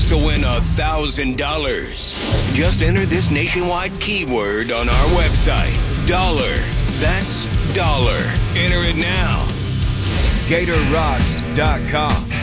chance to win $1,000. Just enter this nationwide keyword on our website. Dollar. That's dollar. Enter it now. GatorRocks.com.